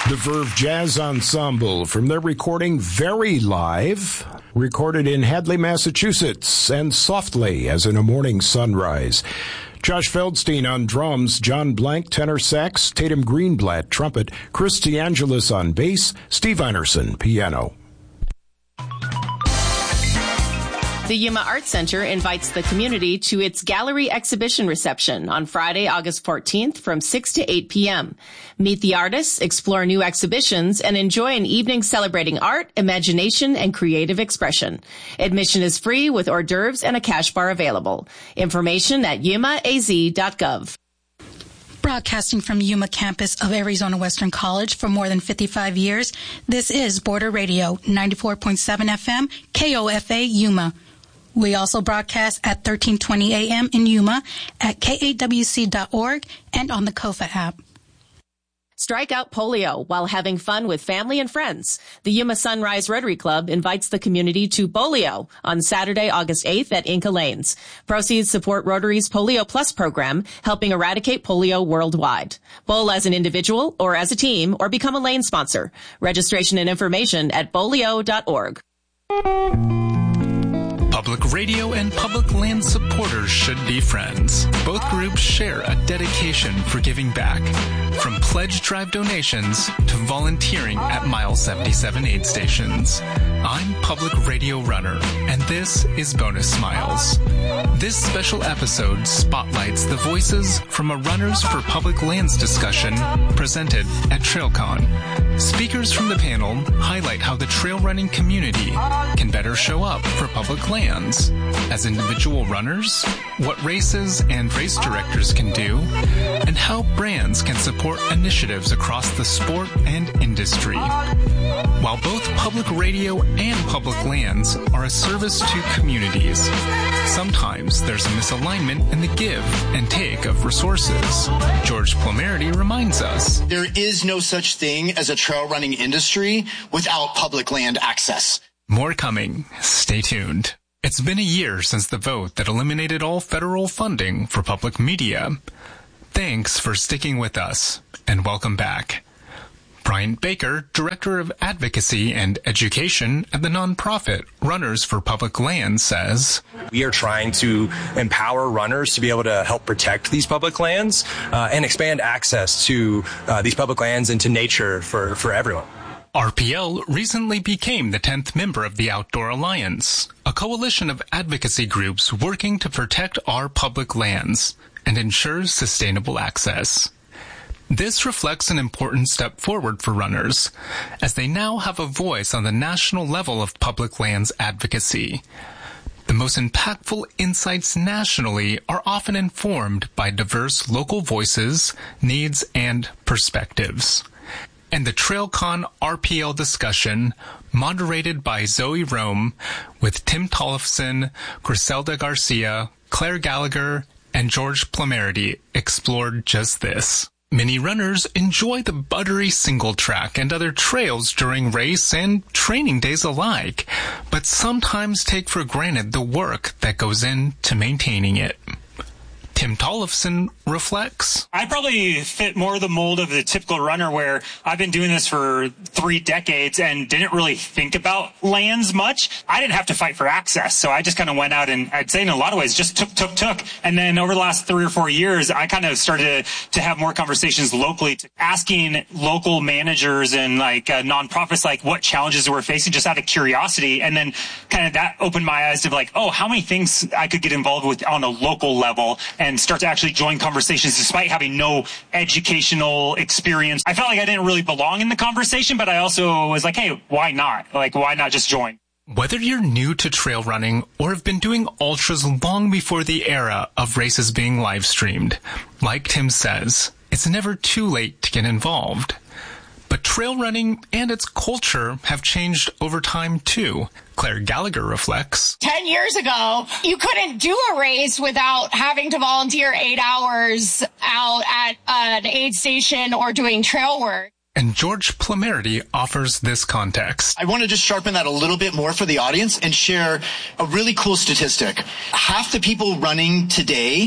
The Verve Jazz Ensemble from their recording Very Live, recorded in Hadley, Massachusetts, and Softly as in a Morning Sunrise. Josh Feldstein on drums, John Blank tenor sax, Tatum Greenblatt trumpet, Chris DeAngelis on bass, Steve Einerson piano. The Yuma Arts Center invites the community to its gallery exhibition reception on Friday, August 14th from 6 to 8 p.m. Meet the artists, explore new exhibitions, and enjoy an evening celebrating art, imagination, and creative expression. Admission is free with hors d'oeuvres and a cash bar available. Information at yumaaz.gov. Broadcasting from Yuma campus of Arizona Western College for more than 55 years, this is Border Radio, 94.7 FM, KOFA Yuma. We also broadcast at 1320 a.m. in Yuma at kawc.org and on the KOFA app. Strike out polio while having fun with family and friends. The Yuma Sunrise Rotary Club invites the community to Bolio on Saturday, August 8th at Inca Lanes. Proceeds support Rotary's Polio Plus program, helping eradicate polio worldwide. Bowl as an individual or as a team or become a lane sponsor. Registration and information at bolio.org. Public radio and public land supporters should be friends. Both groups share a dedication for giving back. From pledge drive donations to volunteering at Mile 77 aid stations. I'm Public Radio Runner, and this is Bonus Miles. This special episode spotlights the voices from a Runners for Public Lands discussion presented at TrailCon. Speakers from the panel highlight how the trail running community can better show up for public lands. As individual runners, what races and race directors can do, and how brands can support initiatives across the sport and industry. While both public radio and public lands are a service to communities, sometimes there's a misalignment in the give and take of resources. George Plomerity reminds us. There is no such thing as a trail running industry without public land access. More coming. Stay tuned. It's been a year since the vote that eliminated all federal funding for public media. Thanks for sticking with us, and welcome back. Bryant Baker, Director of Advocacy and Education at the nonprofit Runners for Public Lands, says, we are trying to empower runners to be able to help protect these public lands and expand access to these public lands and to nature for everyone. RPL recently became the 10th member of the Outdoor Alliance, a coalition of advocacy groups working to protect our public lands and ensure sustainable access. This reflects an important step forward for runners, as they now have a voice on the national level of public lands advocacy. The most impactful insights nationally are often informed by diverse local voices, needs, and perspectives. And the TrailCon RPL discussion, moderated by Zoe Rome, with Tim Tollefson, Griselda Garcia, Claire Gallagher, and George Plomerity, explored just this. Many runners enjoy the buttery single track and other trails during race and training days alike, but sometimes take for granted the work that goes into maintaining it. Tim Tollefson reflects. I probably fit more the mold of the typical runner where I've been doing this for 3 decades and didn't really think about lands much. I didn't have to fight for access, so I just kind of went out and I'd say in a lot of ways just took. And then over the last 3 or 4 years, I kind of started to have more conversations locally, asking local managers and nonprofits what challenges we're facing just out of curiosity. And then kind of that opened my eyes to how many things I could get involved with on a local level and start to actually join conversations despite having no educational experience. I felt like I didn't really belong in the conversation, but I also was like, hey, why not? Why not just join? Whether you're new to trail running or have been doing ultras long before the era of races being live streamed, like Tim says, it's never too late to get involved. But trail running and its culture have changed over time, too. Claire Gallagher reflects. 10 years ago, you couldn't do a race without having to volunteer 8 hours out at an aid station or doing trail work. And George Plomerity offers this context. I want to just sharpen that a little bit more for the audience and share a really cool statistic. Half the people running today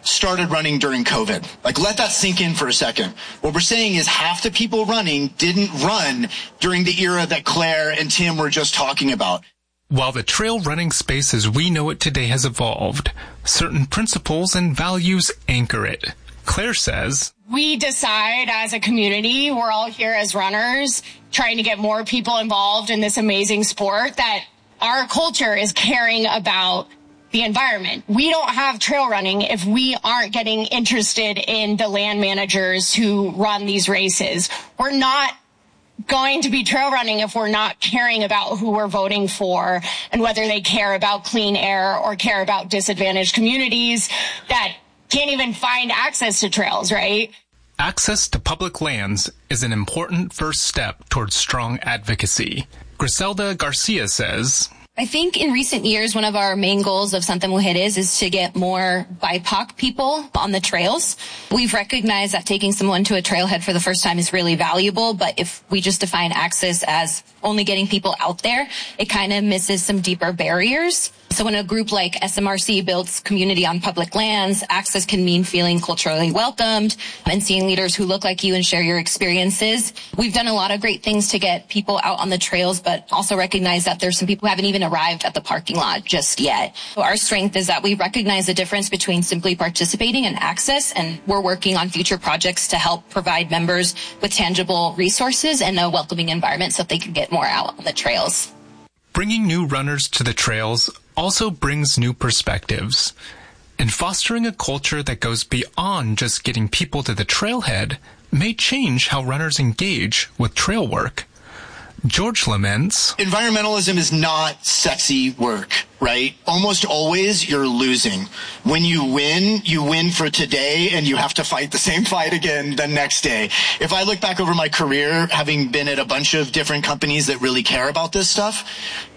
started running during COVID. Like, let that sink in for a second. What we're saying is half the people running didn't run during the era that Claire and Tim were just talking about. While the trail running space as we know it today has evolved, certain principles and values anchor it. Claire says, we decide as a community, we're all here as runners, trying to get more people involved in this amazing sport, that our culture is caring about the environment. We don't have trail running if we aren't getting interested in the land managers who run these races. We're not going to be trail running if we're not caring about who we're voting for and whether they care about clean air or care about disadvantaged communities that can't even find access to trails, right? Access to public lands is an important first step towards strong advocacy. Griselda Garcia says, I think in recent years, one of our main goals of Santa Mujeres is to get more BIPOC people on the trails. We've recognized that taking someone to a trailhead for the first time is really valuable, but if we just define access as only getting people out there, it kind of misses some deeper barriers. So when a group like SMRC builds community on public lands, access can mean feeling culturally welcomed and seeing leaders who look like you and share your experiences. We've done a lot of great things to get people out on the trails, but also recognize that there's some people who haven't even arrived at the parking lot just yet. So our strength is that we recognize the difference between simply participating and access, and we're working on future projects to help provide members with tangible resources and a welcoming environment so that they can get more out on the trails. Bringing new runners to the trails also brings new perspectives. And fostering a culture that goes beyond just getting people to the trailhead may change how runners engage with trail work. George laments, environmentalism is not sexy work, right? Almost always you're losing. When you win for today, and you have to fight the same fight again the next day. If I look back over my career, having been at a bunch of different companies that really care about this stuff,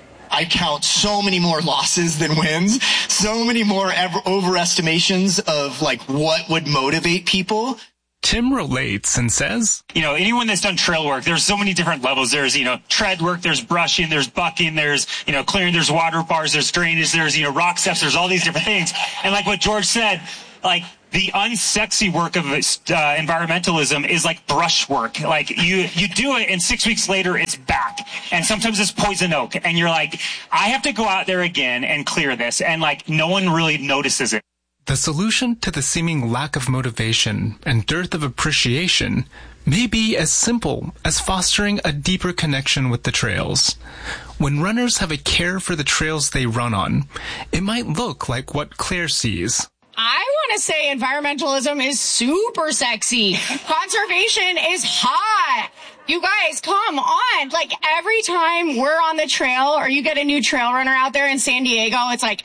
I count so many more losses than wins, so many more overestimations of like what would motivate people. Tim relates and says, anyone that's done trail work, there's so many different levels. There's, tread work, there's brushing, there's bucking, there's, clearing, there's water bars, there's drainage, there's, rock steps, there's all these different things. And like what George said, like the unsexy work of environmentalism is like brush work. Like you do it and 6 weeks later it's back. And sometimes it's poison oak. And you're like, I have to go out there again and clear this. And like no one really notices it. The solution to the seeming lack of motivation and dearth of appreciation may be as simple as fostering a deeper connection with the trails. When runners have a care for the trails they run on, it might look like what Claire sees. I want to say environmentalism is super sexy. Conservation is hot. You guys, come on. Like every time we're on the trail or you get a new trail runner out there in San Diego, it's like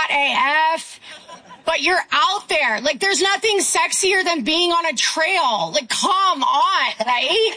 hot AF. But you're out there. Like, there's nothing sexier than being on a trail. Like, come on, right?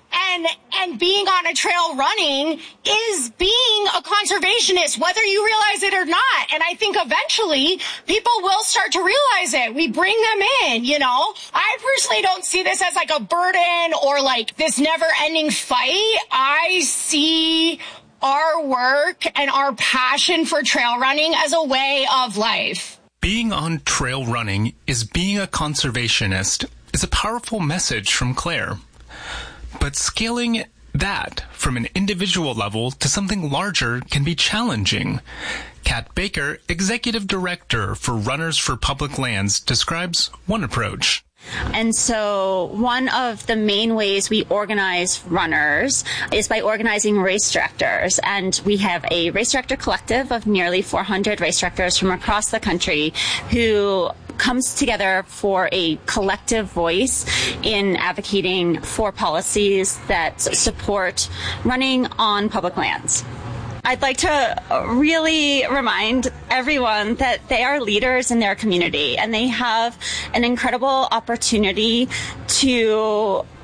And being on a trail running is being a conservationist, whether you realize it or not. And I think eventually people will start to realize it. We bring them in, I personally don't see this as like a burden or like this never-ending fight. I see our work and our passion for trail running as a way of life. Being on trail running is being a conservationist is a powerful message from Claire. But scaling that from an individual level to something larger can be challenging. Kat Baker, Executive Director for Runners for Public Lands, describes one approach. And so one of the main ways we organize runners is by organizing race directors. And we have a race director collective of nearly 400 race directors from across the country who comes together for a collective voice in advocating for policies that support running on public lands. I'd like to really remind everyone that they are leaders in their community and they have an incredible opportunity to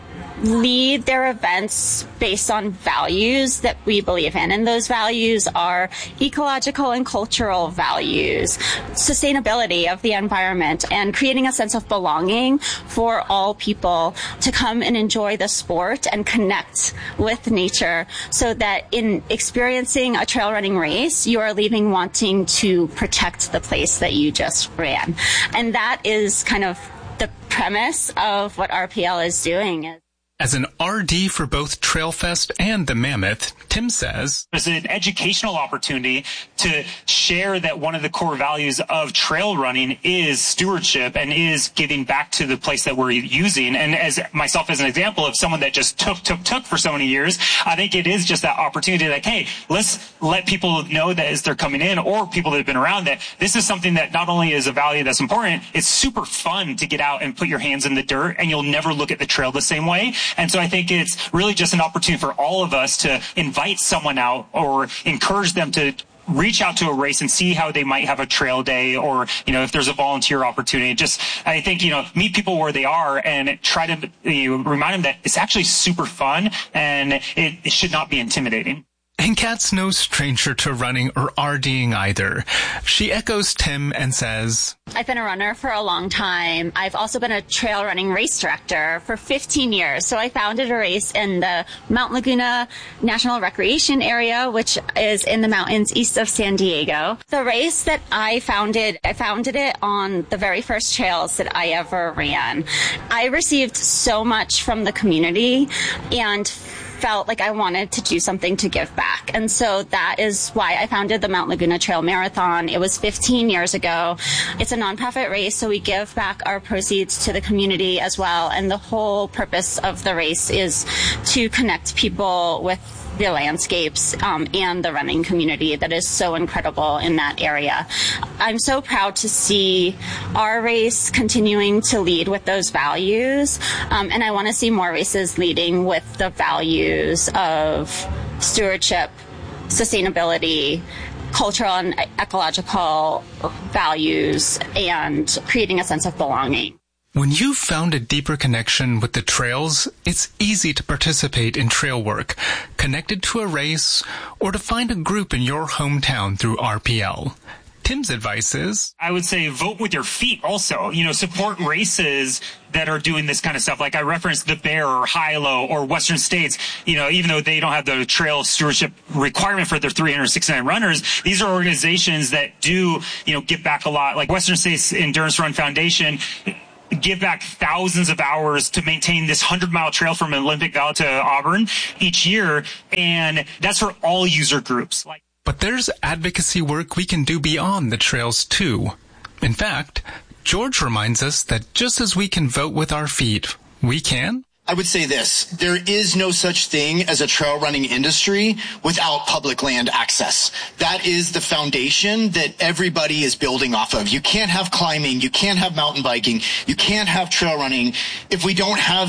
lead their events based on values that we believe in. And those values are ecological and cultural values, sustainability of the environment, and creating a sense of belonging for all people to come and enjoy the sport and connect with nature, so that in experiencing a trail running race, you are leaving wanting to protect the place that you just ran. And that is kind of the premise of what RPL is doing. As an RD for both Trailfest and the Mammoth, Tim says, there's an educational opportunity to share that one of the core values of trail running is stewardship and is giving back to the place that we're using. And as myself as an example of someone that just took for so many years, I think it is just that opportunity like, hey, let's let people know that as they're coming in, or people that have been around, that this is something that not only is a value that's important, it's super fun to get out and put your hands in the dirt, and you'll never look at the trail the same way. And so I think it's really just an opportunity for all of us to invite someone out or encourage them to reach out to a race and see how they might have a trail day, or, if there's a volunteer opportunity. Just, I think, meet people where they are and try to remind them that it's actually super fun and it should not be intimidating. And Kat's no stranger to running or RDing either. She echoes Tim and says, I've been a runner for a long time. I've also been a trail running race director for 15 years. So I founded a race in the Mount Laguna National Recreation Area, which is in the mountains east of San Diego. The race that I founded it on the very first trails that I ever ran. I received so much from the community and felt like I wanted to do something to give back. And so that is why I founded the Mount Laguna Trail Marathon. It was 15 years ago. It's a nonprofit race, so we give back our proceeds to the community as well. And the whole purpose of the race is to connect people with the landscapes and the running community that is so incredible in that area. I'm so proud to see our race continuing to lead with those values, and I want to see more races leading with the values of stewardship, sustainability, cultural and ecological values, and creating a sense of belonging. When you've found a deeper connection with the trails, it's easy to participate in trail work, connected to a race, or to find a group in your hometown through RPL. Tim's advice is, I would say vote with your feet also. Support races that are doing this kind of stuff. Like I referenced the Bear or Hilo or Western States, even though they don't have the trail stewardship requirement for their 369 runners, these are organizations that do, give back a lot. Like Western States Endurance Run Foundation give back thousands of hours to maintain this 100-mile trail from Olympic Valley to Auburn each year. And that's for all user groups. But there's advocacy work we can do beyond the trails, too. In fact, George reminds us that just as we can vote with our feet, we can. I would say this, there is no such thing as a trail running industry without public land access. That is the foundation that everybody is building off of. You can't have climbing, you can't have mountain biking, you can't have trail running if we don't have